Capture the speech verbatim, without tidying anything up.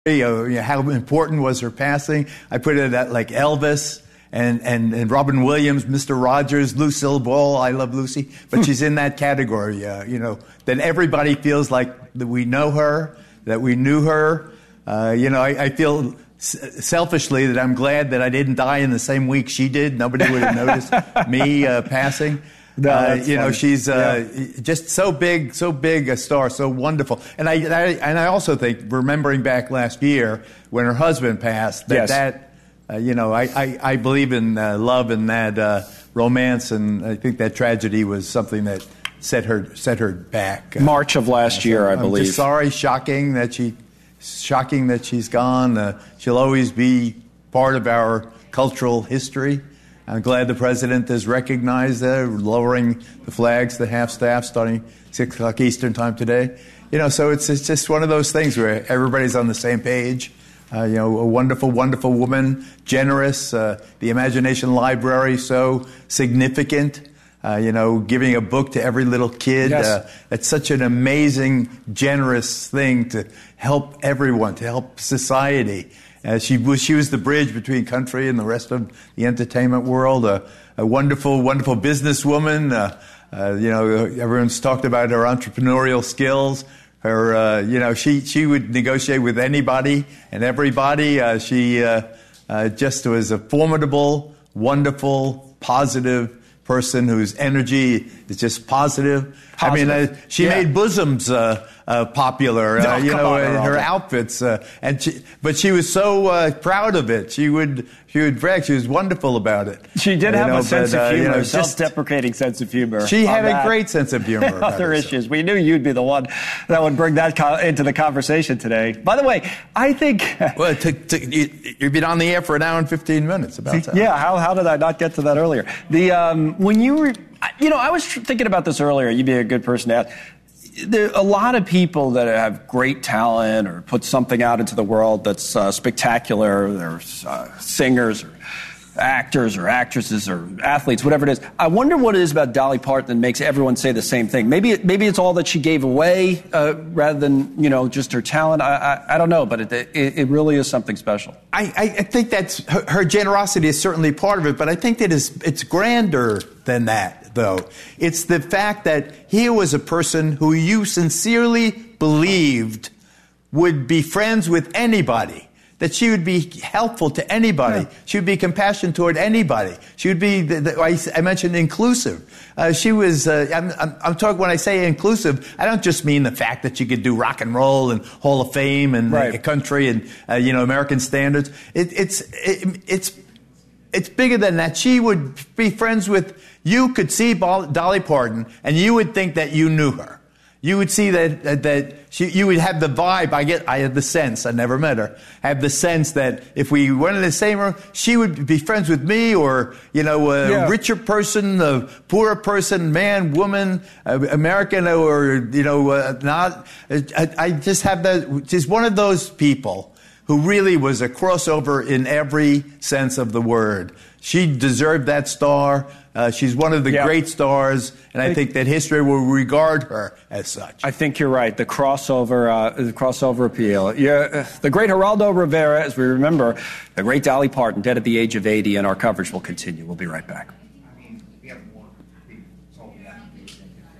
You know, how important was her passing? I put it at like Elvis and, and, and Robin Williams, Mister Rogers, Lucille Ball. I love Lucy, but she's in that category. Uh, you know, that everybody feels like that we know her, that we knew her. Uh, you know, I, I feel s- selfishly that I'm glad that I didn't die in the same week she did. Nobody would have noticed me uh, passing. No, uh, you funny. know, she's uh, yeah. just so big, so big a star, so wonderful. And I, I and I also think, remembering back last year when her husband passed, that yes. that uh, you know, I, I, I believe in uh, love and that uh, romance, and I think that tragedy was something that set her set her back. Uh, March of last year, I I'm believe. Just sorry, shocking that she, shocking that she's gone. Uh, she'll always be part of our cultural history. I'm glad the president has recognized that, lowering the flags to half-staff starting six o'clock Eastern time today. You know, so it's, it's just one of those things where everybody's on the same page. Uh, you know, a wonderful, wonderful woman, generous, uh, the Imagination Library, so significant. Uh, you know, giving a book to every little kid. Yes. Uh, it's such an amazing, generous thing to help everyone, to help society. Uh, she was she was the bridge between country and the rest of the entertainment world. Uh, a wonderful, wonderful businesswoman. Uh, uh, you know, everyone's talked about her entrepreneurial skills. Her, uh, you know, she she would negotiate with anybody and everybody. Uh, she uh, uh, just was a formidable, wonderful, positive person whose energy is just positive. positive. I mean, uh, she yeah. made bosoms uh, uh, popular, uh, no, you know, on, in her outfits, uh, and she, but she was so uh, proud of it. She would she would brag. She was wonderful about it. She did you have know, a sense but, of humor, uh, you know, self-deprecating sense of humor. She had that. a great sense of humor. About Other herself. issues. We knew you'd be the one that would bring that co- into the conversation today. By the way, I think well, to, to, you, you've been on the air for an hour and fifteen minutes. About that. Yeah. How how did I not get to that earlier? The um, when you were. You know, I was thinking about this earlier. You'd be a good person to ask. There are a lot of people that have great talent or put something out into the world that's uh, spectacular. There's uh, singers or actors or actresses or athletes, whatever it is. I wonder what it is about Dolly Parton that makes everyone say the same thing. Maybe it, maybe it's all that she gave away uh, rather than, you know, just her talent. I, I, I don't know, but it, it, it really is something special. I, I think that's her, her generosity is certainly part of it, but I think that it's, it's grander than that, though. It's the fact that here was a person who you sincerely believed would be friends with anybody, that she would be helpful to anybody. Yeah. She would be compassionate toward anybody. She would be, the, the, I, I mentioned inclusive. Uh, she was, uh, I'm, I'm, I'm talking, when I say inclusive, I don't just mean the fact that she could do rock and roll and Hall of Fame and right. uh, country and, uh, you know, American standards. It, it's, it, it's, it's bigger than that. She would be friends with, you could see Dolly Parton and you would think that you knew her. You would see that, that, that she, you would have the vibe. I get, I had the sense, I never met her, I have the sense that if we went in the same room, she would be friends with me or, you know, a yeah. richer person, a poorer person, man, woman, uh, American or, you know, uh, not. I, I just have that, she's one of those people who really was a crossover in every sense of the word. She deserved that star. Uh, she's one of the yeah. great stars, and I think that history will regard her as such. I think you're right. The crossover, uh, the crossover appeal. Yeah, the great Geraldo Rivera, as we remember, the great Dolly Parton, dead at the age of eighty, and our coverage will continue. We'll be right back.